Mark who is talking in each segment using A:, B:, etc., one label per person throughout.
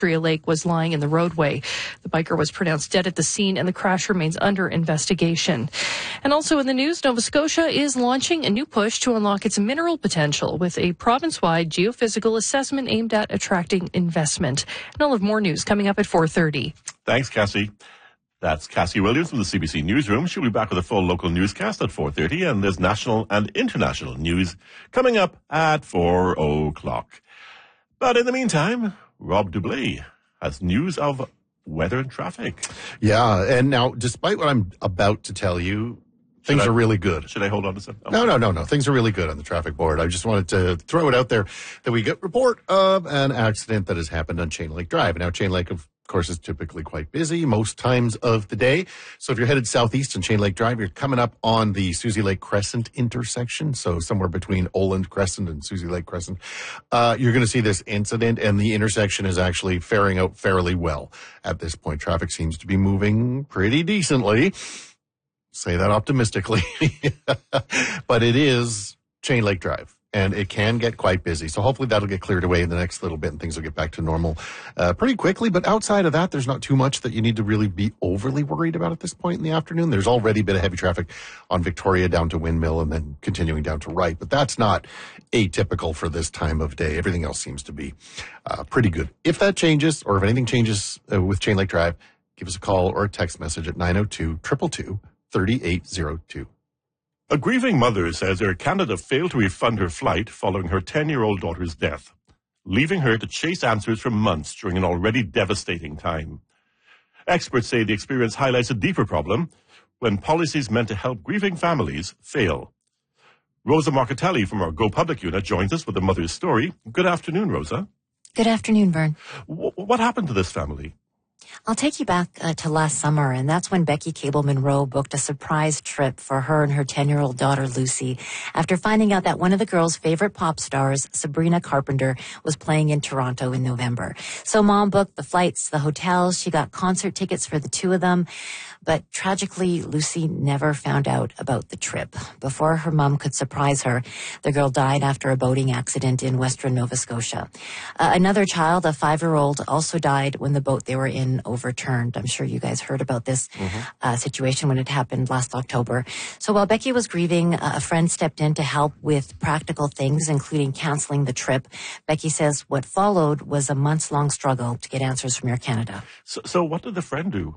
A: Lake was lying in the roadway. The biker was pronounced dead at the scene, and the crash remains under investigation. And also in the news, Nova Scotia is launching a new push to unlock its mineral potential with a province-wide geophysical assessment aimed at attracting investment. And I'll have more news coming up at 4:30.
B: Thanks, Cassie. That's Cassie Williams from the CBC Newsroom. She'll be back with a full local newscast at 4:30, and there's national and international news coming up at 4 o'clock. But in the meantime, Rob Dublé has news of weather and traffic.
C: Yeah, and now, despite what I'm about to tell you, things are really good.
B: Should I hold on to some?
C: Oh. No. Things are really good on the traffic board. I just wanted to throw it out there that we get report of an accident that has happened on Chain Lake Drive. Now, Chain Lake, of course, is typically quite busy most times of the day. So if you're headed southeast on Chain Lake Drive, you're coming up on the Susie Lake Crescent intersection. So somewhere between Oland Crescent and Susie Lake Crescent, you're going to see this incident, and the intersection is actually faring out fairly well at this point. Traffic seems to be moving pretty decently. Say that optimistically, but it is Chain Lake Drive, and it can get quite busy. So hopefully that'll get cleared away in the next little bit, and things will get back to normal pretty quickly. But outside of that, there's not too much that you need to really be overly worried about at this point in the afternoon. There's already a bit of heavy traffic on Victoria down to Windmill and then continuing down to Wright, but that's not atypical for this time of day. Everything else seems to be pretty good. If that changes, or if anything changes with Chain Lake Drive, give us a call or a text message at 902-222-3802.
B: A grieving mother says Air Canada failed to refund her flight following her 10-year-old daughter's death, leaving her to chase answers for months during an already devastating time. Experts say the experience highlights a deeper problem when policies meant to help grieving families fail. Rosa Marcatelli from our Go Public unit joins us with the mother's story. Good afternoon, Rosa.
D: Good afternoon, Vern.
B: What happened to this family?
D: I'll take you back to last summer, and that's when Becky Cable-Monroe booked a surprise trip for her and her 10-year-old daughter, Lucy, after finding out that one of the girl's favorite pop stars, Sabrina Carpenter, was playing in Toronto in November. So Mom booked the flights, the hotels, she got concert tickets for the two of them. But tragically, Lucy never found out about the trip. Before her mom could surprise her, the girl died after a boating accident in western Nova Scotia. Another child, a 5-year-old, also died when the boat they were in overturned. I'm sure you guys heard about this situation when it happened last October. So while Becky was grieving, a friend stepped in to help with practical things, including canceling the trip. Becky says what followed was a months-long struggle to get answers from Air Canada.
B: So what did the friend do?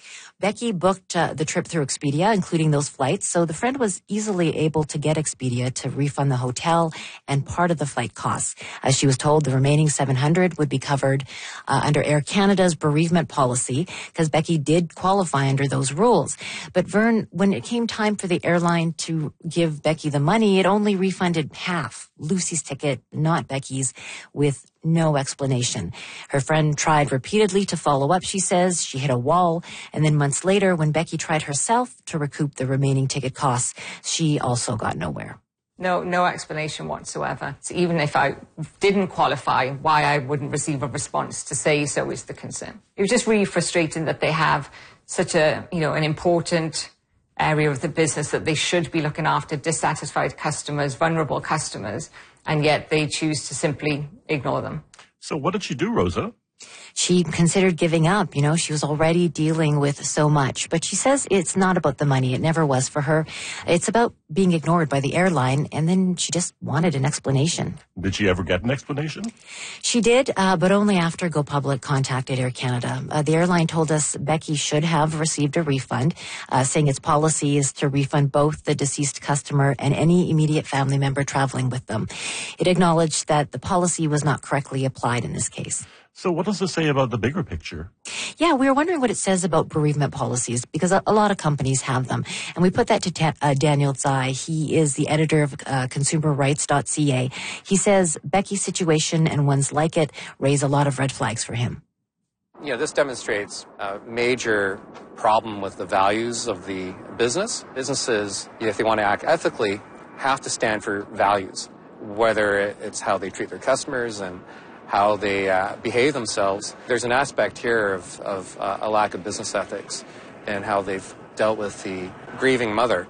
D: Becky booked the trip through Expedia, including those flights, so the friend was easily able to get Expedia to refund the hotel and part of the flight costs. As she was told, the remaining $700 would be covered under Air Canada's bereavement policy, because Becky did qualify under those rules. But Vern, when it came time for the airline to give Becky the money, it only refunded half, Lucy's ticket, not Becky's, with no explanation. Her friend tried repeatedly to follow up, she says. She hit a wall, and then months later, when Becky tried herself to recoup the remaining ticket costs, she also got nowhere.
E: No explanation whatsoever. So even if I didn't qualify, why I wouldn't receive a response to say so is the concern. It was just really frustrating that they have such an important area of the business that they should be looking after dissatisfied customers, vulnerable customers, and yet they choose to simply ignore them.
B: So what did she do, Rosa?
D: She considered giving up. She was already dealing with so much. But she says it's not about the money. It never was for her. It's about being ignored by the airline, and then she just wanted an explanation.
B: Did she ever get an explanation?
D: She did, but only after Go Public contacted Air Canada. The airline told us Becky should have received a refund, saying its policy is to refund both the deceased customer and any immediate family member traveling with them. It acknowledged that the policy was not correctly applied in this case.
B: So what does this say about the bigger picture?
D: Yeah, we were wondering what it says about bereavement policies, because a lot of companies have them. And we put that to Daniel Tsai. He is the editor of consumerrights.ca. He says Becky's situation and ones like it raise a lot of red flags for him.
F: This demonstrates a major problem with the values of the business. Businesses, if they want to act ethically, have to stand for values, whether it's how they treat their customers and how they behave themselves. There's an aspect here of a lack of business ethics and how they've dealt with the grieving mother.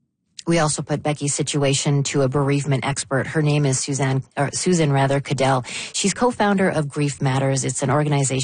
D: We also put Becky's situation to a bereavement expert. Her name is Susan Cadell. She's co-founder of Grief Matters. It's an organization